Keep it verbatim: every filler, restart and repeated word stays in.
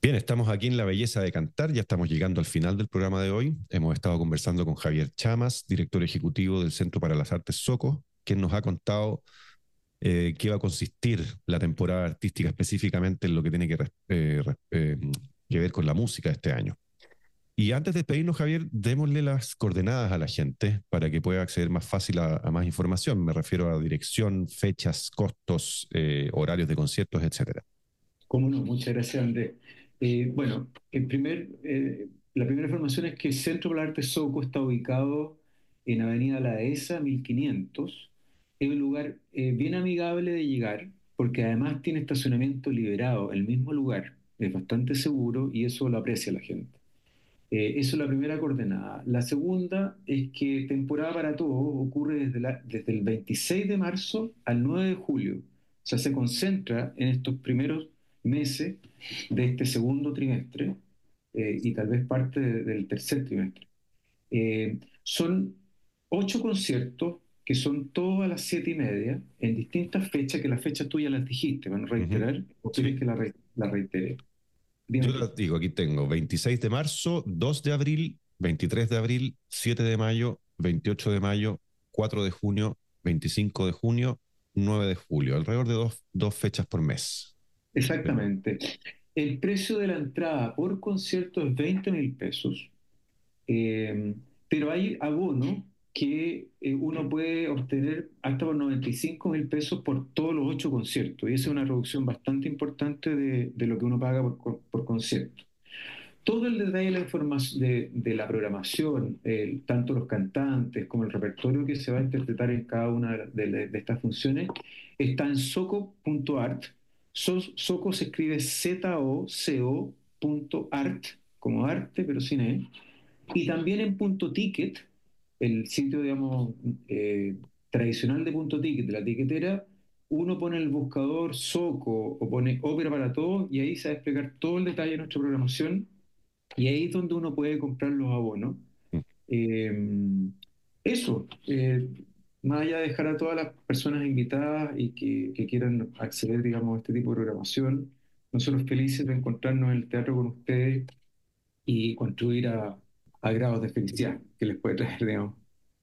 Bien, estamos aquí en La Belleza de Cantar, ya estamos llegando al final del programa de hoy. Hemos estado conversando con Javier Chamas, director ejecutivo del Centro para las Artes Soco, quien nos ha contado eh, qué va a consistir la temporada artística específicamente en lo que tiene que, res- eh, res- eh, que ver con la música de este año. Y antes de despedirnos, Javier, démosle las coordenadas a la gente para que pueda acceder más fácil a, a más información. Me refiero a dirección, fechas, costos, eh, horarios de conciertos, etcétera. Cómo no, muchas gracias, Andrés. Eh, bueno, en primer, eh, la primera información es que el Centro para el Arte Soco está ubicado en Avenida La Dehesa, mil quinientos. Es un lugar eh, bien amigable de llegar, porque además tiene estacionamiento liberado, el mismo lugar. Es bastante seguro y eso lo aprecia la gente. Eh, eso es la primera coordenada. La segunda es que temporada para todos ocurre desde, la- desde el veintiséis de marzo al nueve de julio. O sea, se concentra en estos primeros meses de este segundo trimestre eh, y tal vez parte de- del tercer trimestre. Eh, son ocho conciertos que son todos a las siete y media en distintas fechas, que las fechas tú ya las dijiste, ¿van a Ujú. reiterar o quieres Sí. que la, re- la reitere? Dime Yo tú. las digo, aquí tengo veintiséis de marzo, dos de abril, veintitrés de abril, siete de mayo, veintiocho de mayo, cuatro de junio, veinticinco de junio, nueve de julio, alrededor de dos, dos fechas por mes. Exactamente. El precio de la entrada por concierto es veinte mil pesos, eh, pero hay abono que eh, uno puede obtener hasta por noventa y cinco mil pesos por todos los ocho conciertos, y esa es una reducción bastante importante de, de lo que uno paga por, co- por concierto. Todo el detalle de la información de, de la programación, el- tanto los cantantes como el repertorio que se va a interpretar en cada una de, de- de estas funciones, está en soco punto art. So- Soco se escribe Z O C O punto art, como arte, pero sin E. Y también en punto ticket, el sitio, digamos, eh, tradicional de punto ticket, de la tiquetera, uno pone el buscador Soco o pone ópera para todos y ahí se va a explicar todo el detalle de nuestra programación y ahí es donde uno puede comprar los abonos. Eh, Eso, eh, más allá de dejar a todas las personas invitadas y que, que quieran acceder, digamos, a este tipo de programación, nosotros felices de encontrarnos en el teatro con ustedes y contribuir a, a grados de felicidad que les puede traer, digamos.